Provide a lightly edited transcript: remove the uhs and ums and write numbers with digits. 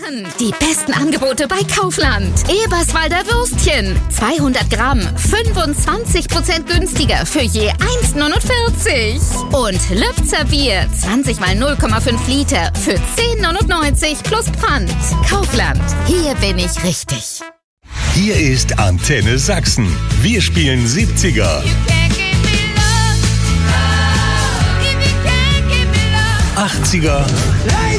Mann, die besten Angebote bei Kaufland. Eberswalder Würstchen, 200 Gramm, 25% günstiger für je 1,49. Und Lübzer Bier, 20 mal 0,5 Liter für 10,99 plus Pfand. Kaufland, hier bin ich richtig. Hier ist Antenne Sachsen. Wir spielen 70er, 80er